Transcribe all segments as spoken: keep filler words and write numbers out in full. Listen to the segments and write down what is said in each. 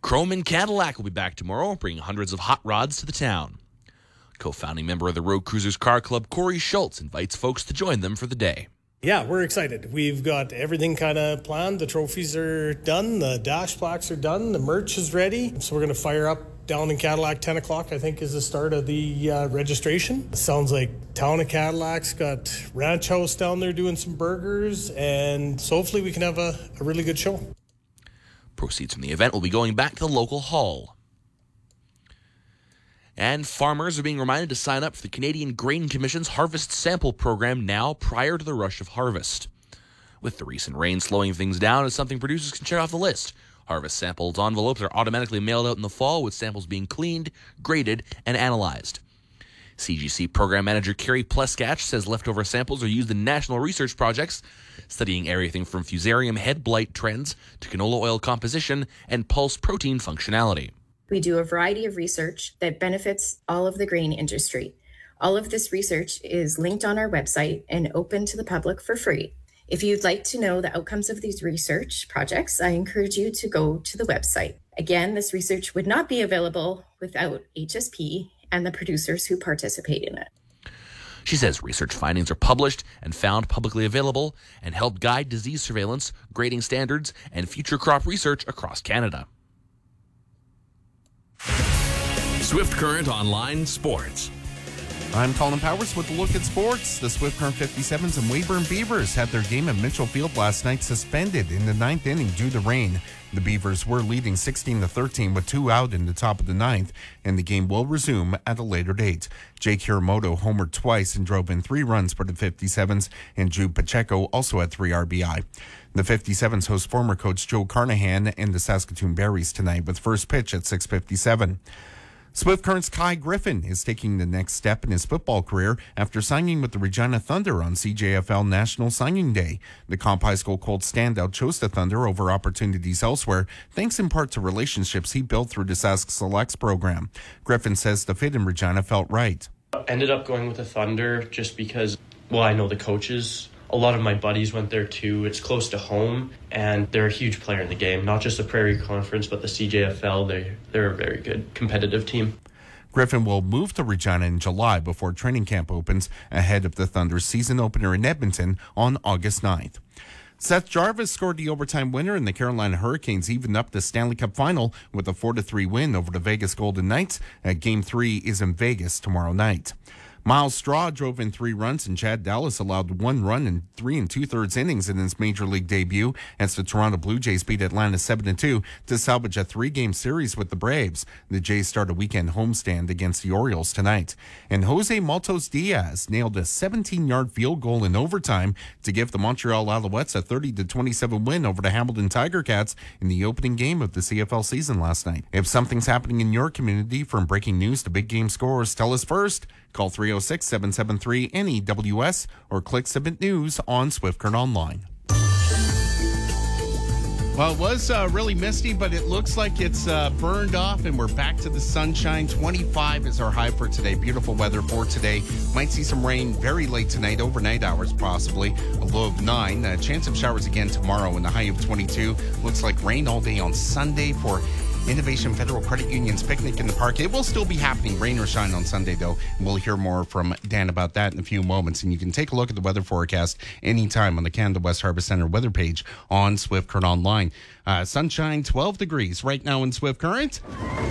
Chrome and Cadillac will be back tomorrow, bringing hundreds of hot rods to the town. Co-founding member of the Road Cruisers Car Club, Corey Schultz, invites folks to join them for the day. Yeah, we're excited. We've got everything kind of planned. The trophies are done. The dash plaques are done. The merch is ready. So we're going to fire up down in Cadillac. ten o'clock, I think, is the start of the uh, registration. It sounds like Town of Cadillac's got Ranch House down there doing some burgers. And so hopefully we can have a, a really good show. Proceeds from the event will be going back to the local hall. And farmers are being reminded to sign up for the Canadian Grain Commission's Harvest Sample Program now prior to the rush of harvest. With the recent rain slowing things down, it's something producers can check off the list. Harvest samples envelopes are automatically mailed out in the fall, with samples being cleaned, graded, and analyzed. C G C Program Manager Carrie Pleskach says leftover samples are used in national research projects, studying everything from fusarium head blight trends to canola oil composition and pulse protein functionality. We do a variety of research that benefits all of the grain industry. All of this research is linked on our website and open to the public for free. If you'd like to know the outcomes of these research projects, I encourage you to go to the website. Again, this research would not be available without H S P and the producers who participate in it. She says research findings are published and found publicly available and help guide disease surveillance, grading standards, and future crop research across Canada. Swift Current Online Sports. I'm Colin Powers with a look at sports. The Swift Current fifty-sevens and Weyburn Beavers had their game at Mitchell Field last night suspended in the ninth inning due to rain. The Beavers were leading sixteen to thirteen with two out in the top of the ninth, and the game will resume at a later date. Jake Hiramoto homered twice and drove in three runs for the fifty-sevens, and Jude Pacheco also had three R B I. The fifty-sevens host former coach Joe Carnahan and the Saskatoon Berries tonight with first pitch at six fifty-seven. Swift Current's Kai Griffin is taking the next step in his football career after signing with the Regina Thunder on C J F L National Signing Day. The Comp High School Colt standout chose the Thunder over opportunities elsewhere, thanks in part to relationships he built through the Sask Selects program. Griffin says the fit in Regina felt right. Ended up going with the Thunder just because, well, I know the coaches. A lot of my buddies went there too. It's close to home, and they're a huge player in the game. Not just the Prairie Conference, but the C J F L. They, they're a very good competitive team. Griffin will move to Regina in July before training camp opens ahead of the Thunder's season opener in Edmonton on August ninth. Seth Jarvis scored the overtime winner, and the Carolina Hurricanes evened up the Stanley Cup final with a four to three win over the Vegas Golden Knights. Game three is in Vegas tomorrow night. Miles Straw drove in three runs, and Chad Dallas allowed one run in three and two-thirds innings in his Major League debut as the Toronto Blue Jays beat Atlanta seven to two to salvage a three-game series with the Braves. The Jays start a weekend homestand against the Orioles tonight. And Jose Maltos Diaz nailed a seventeen-yard field goal in overtime to give the Montreal Alouettes a thirty to twenty-seven win over the Hamilton Tiger Cats in the opening game of the C F L season last night. If something's happening in your community, from breaking news to big game scores, tell us first. Call three oh six, seven seven three, N E W S or click Submit News on Swift Current Online. Well, it was uh, really misty, but it looks like it's uh, burned off, and we're back to the sunshine. twenty-five is our high for today. Beautiful weather for today. Might see some rain very late tonight, overnight hours possibly. A low of nine. A chance of showers again tomorrow, and a high of twenty-two. Looks like rain all day on Sunday for Innovation Federal Credit Union's picnic in the park. It will still be happening, rain or shine on Sunday, though. We'll hear more from Dan about that in a few moments. And you can take a look at the weather forecast anytime on the Canada West Harvest Center weather page on Swift Current Online. Uh, sunshine, twelve degrees right now in Swift Current.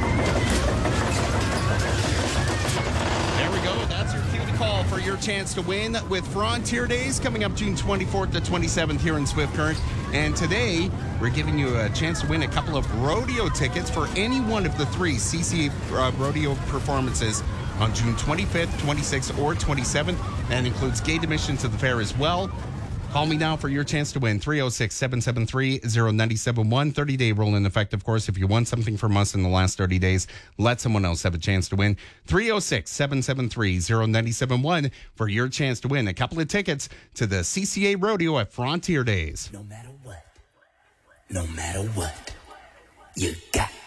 Call for your chance to win with Frontier Days coming up June twenty-fourth to twenty-seventh here in Swift Current. And today, we're giving you a chance to win a couple of rodeo tickets for any one of the three C C A uh, rodeo performances on June twenty-fifth, twenty-sixth, or twenty-seventh. That includes gate admission to the fair as well. Call me now for your chance to win. three oh six, seven seven three, oh nine seven one. thirty-day rule in effect, of course. If you won something from us in the last thirty days, let someone else have a chance to win. three oh six, seven seven three, oh nine seven one for your chance to win a couple of tickets to the C C A Rodeo at Frontier Days. No matter what, no matter what, you got